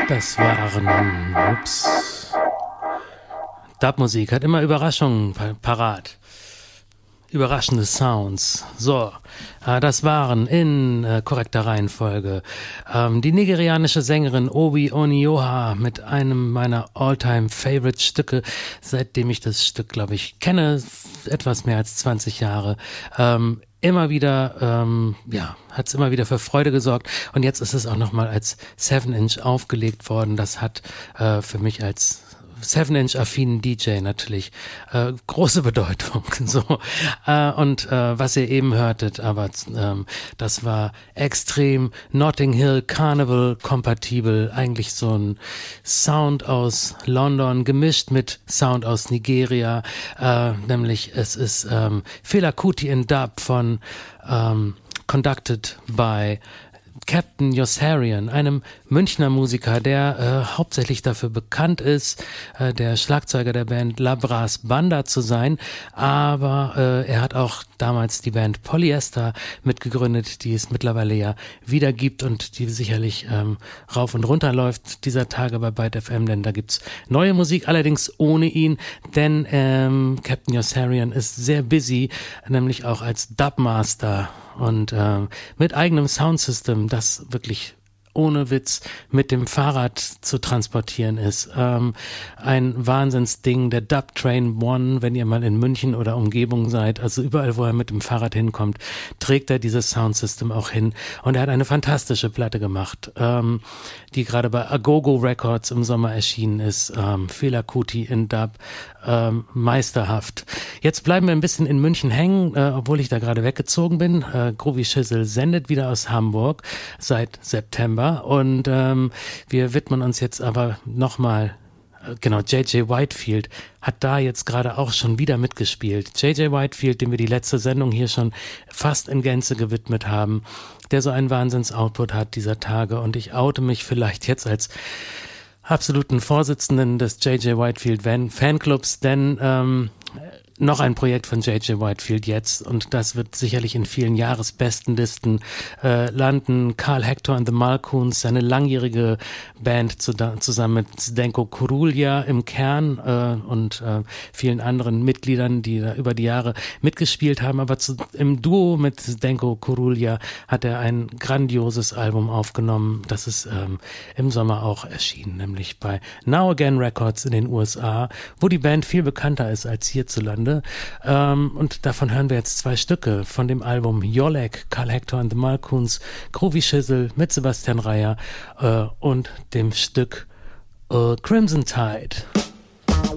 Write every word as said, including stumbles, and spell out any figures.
Das waren, ups, Dub-Musik hat immer Überraschungen parat. Überraschende Sounds. So, äh, das waren in äh, korrekter Reihenfolge ähm, die nigerianische Sängerin Obi Onioha mit einem meiner All-Time-Favorite-Stücke, seitdem ich das Stück, glaube ich, kenne, etwas mehr als zwanzig Jahre. Ähm, immer wieder, ähm, ja, hat es immer wieder für Freude gesorgt und jetzt ist es auch nochmal als seven inch aufgelegt worden. Das hat äh, für mich als seven inch affinen D J natürlich äh, große Bedeutung. So äh, und äh, was ihr eben hörtet, aber ähm, das war extrem Notting Hill Carnival kompatibel, eigentlich so ein Sound aus London gemischt mit Sound aus Nigeria, äh, nämlich es ist ähm, Fela Kuti in Dub von ähm, Conducted by Captain Yossarian, einem Münchner Musiker, der äh, hauptsächlich dafür bekannt ist, äh, der Schlagzeuger der Band Labras Banda zu sein, aber äh, er hat auch damals die Band Polyester mitgegründet, die es mittlerweile ja wieder gibt und die sicherlich ähm, rauf und runter läuft dieser Tage bei Byte F M, denn da gibt's neue Musik, allerdings ohne ihn, denn ähm, Captain Yossarian ist sehr busy, nämlich auch als Dubmaster und ähm, mit eigenem Soundsystem, das wirklich ohne Witz mit dem Fahrrad zu transportieren ist. Ähm, ein Wahnsinnsding, der Dub Train One, wenn ihr mal in München oder Umgebung seid, also überall, wo er mit dem Fahrrad hinkommt, trägt er dieses Soundsystem auch hin. Und er hat eine fantastische Platte gemacht, ähm, die gerade bei Agogo Records im Sommer erschienen ist. Ähm, Fela Kuti in Dub, ähm, meisterhaft. Jetzt bleiben wir ein bisschen in München hängen, äh, obwohl ich da gerade weggezogen bin. Äh, Groovy Schissel sendet wieder aus Hamburg seit September. Und ähm, wir widmen uns jetzt aber nochmal, äh, genau, J J Whitefield hat da jetzt gerade auch schon wieder mitgespielt. J J Whitefield, dem wir die letzte Sendung hier schon fast in Gänze gewidmet haben, der so einen Wahnsinns-Output hat dieser Tage. Und ich oute mich vielleicht jetzt als absoluten Vorsitzenden des J J Whitefield Fanclubs, denn ähm, noch ein Projekt von J J Whitefield jetzt und das wird sicherlich in vielen Jahresbestenlisten äh, landen. Carl Hector and the Malcoons, seine langjährige Band zu, da, zusammen mit Zdenko Kurulja im Kern äh, und äh, vielen anderen Mitgliedern, die da über die Jahre mitgespielt haben. Aber zu, im Duo mit Zdenko Kurulja hat er ein grandioses Album aufgenommen. Das ist ähm, im Sommer auch erschienen, nämlich bei Now Again Records in den U S A, wo die Band viel bekannter ist als hierzulande. Ähm, und davon hören wir jetzt zwei Stücke von dem Album Jolek, Carl Hector and the Malcoons, Groovy Schissel mit Sebastian Reyer äh, und dem Stück äh, Crimson Tide.